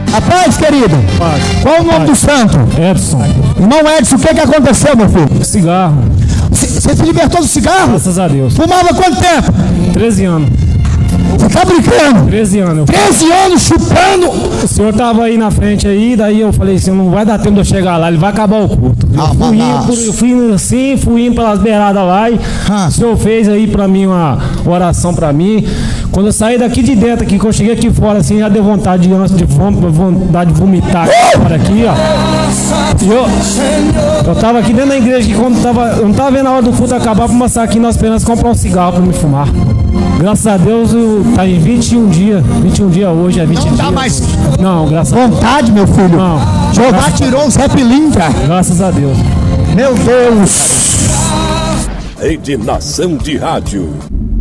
A paz, querido. Paz. Qual o nome do santo? Edson. Irmão Edson, o que aconteceu, meu filho? Cigarro. Você se libertou do cigarro? Graças a Deus. Fumava quanto tempo? 13 anos. Você tá brincando? 13 anos. 13 anos chupando. O senhor tava aí na frente aí, daí eu falei assim, não vai dar tempo de eu chegar lá, ele vai acabar o culto. Eu fui indo pelas beiradas lá e o senhor fez aí pra mim uma oração pra mim. Quando eu saí daqui de dentro, aqui, quando eu cheguei aqui fora, assim, já deu vontade de vomitar aqui, ó. E eu tava aqui dentro da igreja, que quando eu não tava vendo a hora do culto acabar pra passar aqui na esperança comprar um cigarro pra me fumar. Graças a Deus, tá em 21 dias. 21 dias hoje, é 20 dias. Não dá mais não, graças a Deus. Vontade, meu filho. Não. Jeová tirou os repilinhos, cara. Graças a Deus. Meu Deus. Rede Nação de Rádio.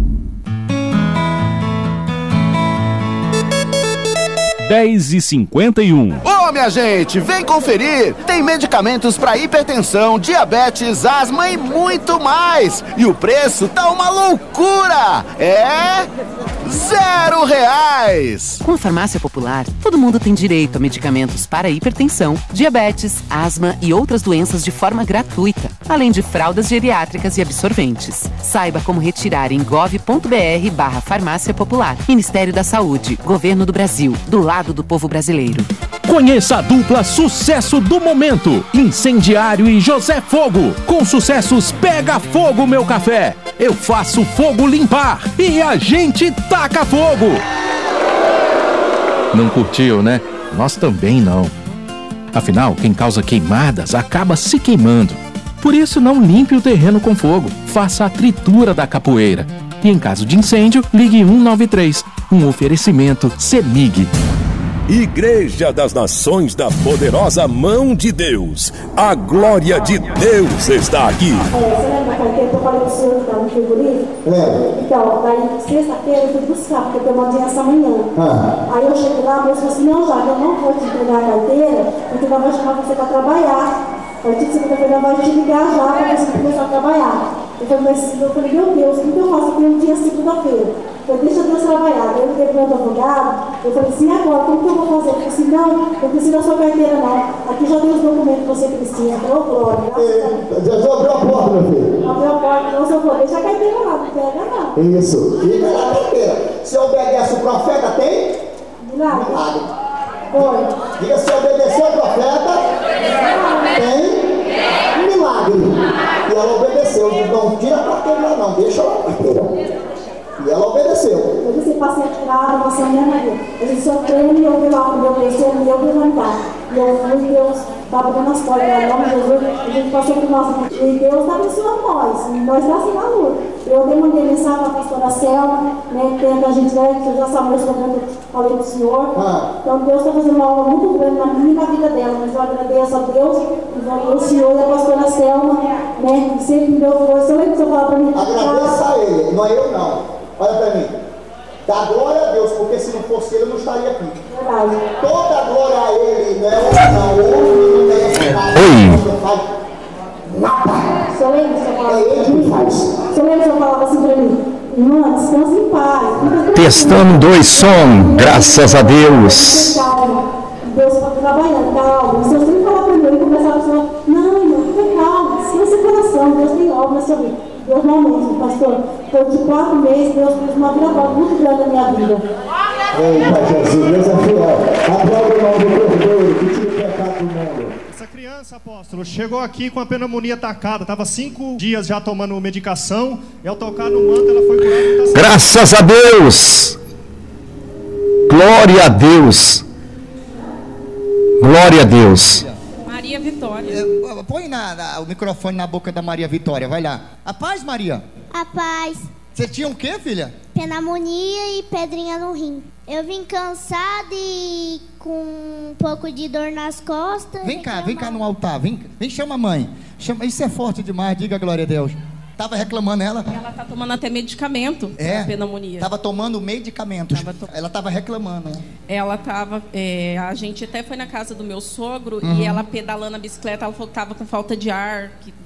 Dez e 51. Ô, minha gente, vem conferir! Tem medicamentos para hipertensão, diabetes, asma e muito mais! E o preço tá uma loucura! É... R$0! Com a Farmácia Popular, todo mundo tem direito a medicamentos para hipertensão, diabetes, asma e outras doenças de forma gratuita, além de fraldas geriátricas e absorventes. Saiba como retirar em gov.br/Farmácia Popular. Ministério da Saúde, Governo do Brasil, do lado do povo brasileiro. Conheça a dupla sucesso do momento, Incendiário e José Fogo. Com sucessos Pega Fogo Meu Café, Eu Faço Fogo Limpar e a gente taca fogo. Não curtiu, né? Nós também não. Afinal, quem causa queimadas acaba se queimando. Por isso, não limpe o terreno com fogo. Faça a tritura da capoeira. E em caso de incêndio, ligue 193. Um oferecimento CEMIG. Igreja das Nações da Poderosa Mão de Deus. A glória de Deus está aqui. Você lembra daquele tempo que eu falei pro senhor que estava no frigorífico? Então, daí sexta-feira eu fui buscar, porque eu tenho uma audiência amanhã. Aí eu cheguei lá, a moça falou assim, não, já, eu não vou te entregar a carteira, porque ela vai chamar você para trabalhar. A partir de segunda-feira vai te ligar já para você começar a trabalhar. Eu falei, meu Deus, o que eu faço aqui no dia segunda-feira? Eu falei, deixa Deus trabalhar. Eu liguei para o meu advogado, eu falei assim, agora, como que eu vou fazer? Ele falou assim, não, eu preciso da sua carteira não. Aqui já tem os documentos que você precisa. Eu falei, glória. Já abriu a porta, meu filho. Abriu a porta, não, eu vou deixar a carteira lá, não pega não. Isso, fica na carteira. Se obedece o profeta, tem? Milagre. Foi. Diga, se obedecer o profeta, tem milagre. E ela obedeceu. Não tira a carteira não, deixa ela a carteira. E ela obedeceu. Eu disse, paciente grave, você minha Maria. A gente só treina e eu vi lá com o meu terceiro e eu levantar. E eu fui, Deus estava dando as portas, em nome de Jesus, a gente passou por nós. E Deus estava ensinando nós, e nós estamos na luta. Eu demandei mensagem para a pastora Selma, né, que a gente já sabe o que eu falei para o senhor. Então Deus está fazendo uma obra muito grande na minha e na vida dela, mas eu agradeço a Deus, o senhor e a pastora Selma, né, que sempre me deu força. Eu lembro que você falava para mim. Agradeça a ele, não é eu não. Olha para mim. Dá glória a Deus, porque se não fosse ele, eu não estaria aqui. Verdade. Toda glória a ele, não é o outro não tem nada. Nada. Você lembra que você falava? É ele que faz. Você lembra que eu falava assim para mim? Irmã, descansa em paz. Testando o som, graças a Deus. Calma. Deus está trabalhando, calma. Se eu sempre falar para mim, eu começava a falar, não, irmão, fica calma, descansa o coração, Deus tem obra na sua vida. Deus não mente, pastor. Foi de 4 meses, Deus fez uma viravolta muito grande na minha vida. Eita, Jesus, Deus é fiel. Aplauda o nome do Cordeiro, que tira o pecado do mundo. Essa criança, apóstolo, chegou aqui com a pneumonia atacada, estava 5 dias já tomando medicação, e ao tocar no manto ela foi curada. Graças a Deus! Glória a Deus! Glória a Deus! Maria Vitória. Põe o microfone na boca da Maria Vitória, vai lá. A paz, Maria? A paz. Você tinha o quê, filha? Pneumonia e pedrinha no rim. Eu vim cansada e com um pouco de dor nas costas. Vem cá no altar, vem chama a mãe. Isso é forte demais, diga glória a Deus. Tava reclamando ela? Ela tá tomando até medicamento para pneumonia. Tava tomando medicamentos. Ela tava reclamando. Ela tava, a gente até foi na casa do meu sogro e ela pedalando a bicicleta, ela falou que tava com falta de ar, que